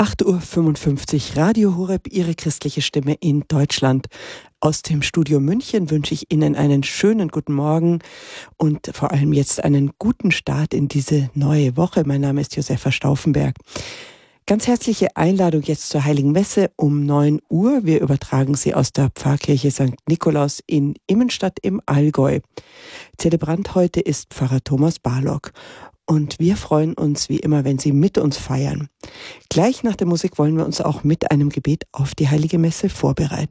8:55 Uhr, Radio Horeb, Ihre christliche Stimme in Deutschland. Aus dem Studio München wünsche ich Ihnen einen schönen guten Morgen und vor allem jetzt einen guten Start in diese neue Woche. Mein Name ist Josefa Stauffenberg. Ganz herzliche Einladung jetzt zur Heiligen Messe um 9 Uhr. Wir übertragen sie aus der Pfarrkirche St. Nikolaus in Immenstadt im Allgäu. Zelebrant heute ist Pfarrer Thomas Barlock. Und wir freuen uns wie immer, wenn Sie mit uns feiern. Gleich nach der Musik wollen wir uns auch mit einem Gebet auf die Heilige Messe vorbereiten.